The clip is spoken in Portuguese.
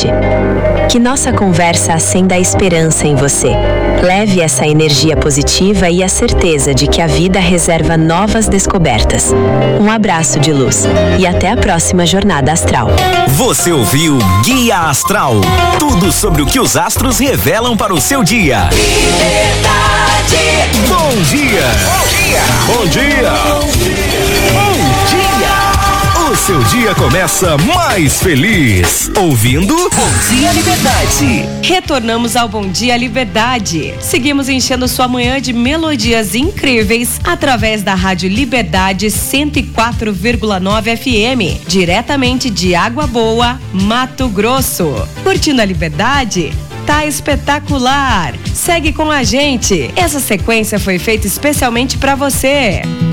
Que nossa conversa acenda a esperança em você. Leve essa energia positiva e a certeza de que a vida reserva novas descobertas. Um abraço de luz e até a próxima Jornada Astral. Você ouviu Guia Astral. Tudo sobre o que os astros revelam para o seu dia. Liberdade. Bom dia. Bom dia. Bom dia. Bom dia. Bom dia. O seu dia começa mais feliz. Ouvindo Bom Dia Liberdade. Retornamos ao Bom Dia Liberdade. Seguimos enchendo sua manhã de melodias incríveis através da Rádio Liberdade 104,9 FM, diretamente de Água Boa, Mato Grosso. Curtindo a Liberdade? Tá espetacular! Segue com a gente. Essa sequência foi feita especialmente para você.